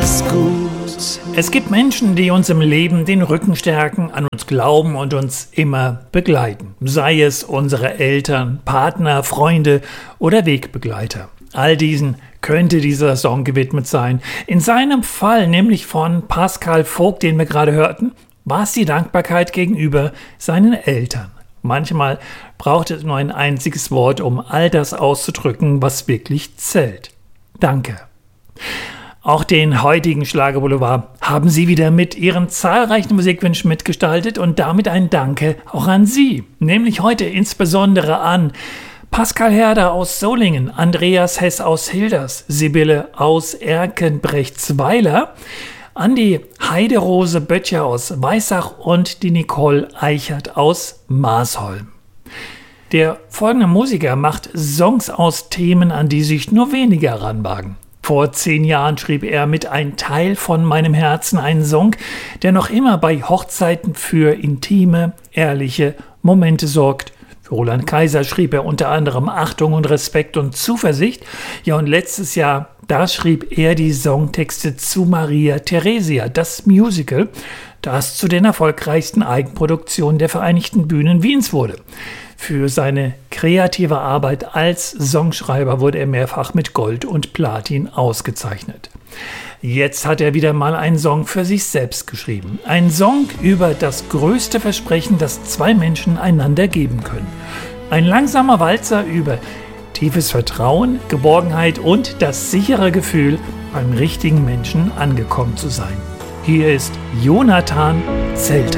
alles gut. Es gibt Menschen, die uns im Leben den Rücken stärken, an uns glauben und uns immer begleiten. Sei es unsere Eltern, Partner, Freunde oder Wegbegleiter. All diesen könnte dieser Song gewidmet sein. In seinem Fall, nämlich von Pascal Vogt, den wir gerade hörten, war es die Dankbarkeit gegenüber seinen Eltern. Manchmal braucht es nur ein einziges Wort, um all das auszudrücken, was wirklich zählt. Danke. Auch den heutigen Schlagerboulevard haben Sie wieder mit Ihren zahlreichen Musikwünschen mitgestaltet und damit ein Danke auch an Sie. Nämlich heute insbesondere an Pascal Herder aus Solingen, Andreas Hess aus Hilders, Sibylle aus Erkenbrechtsweiler, an die Heiderose Böttcher aus Weissach und die Nicole Eichert aus Marsholm. Der folgende Musiker macht Songs aus Themen, an die sich nur wenige heranwagen. Vor 10 Jahren schrieb er mit Ein Teil von meinem Herzen einen Song, der noch immer bei Hochzeiten für intime, ehrliche Momente sorgt. Für Roland Kaiser schrieb er unter anderem Achtung und Respekt und Zuversicht. Ja, und letztes Jahr, da schrieb er die Songtexte zu Maria Theresia, das Musical, das zu den erfolgreichsten Eigenproduktionen der Vereinigten Bühnen Wiens wurde. Für seine kreative Arbeit als Songschreiber wurde er mehrfach mit Gold und Platin ausgezeichnet. Jetzt hat er wieder mal einen Song für sich selbst geschrieben. Ein Song über das größte Versprechen, das 2 Menschen einander geben können. Ein langsamer Walzer über tiefes Vertrauen, Geborgenheit und das sichere Gefühl, beim richtigen Menschen angekommen zu sein. Hier ist Jonathan Zelter.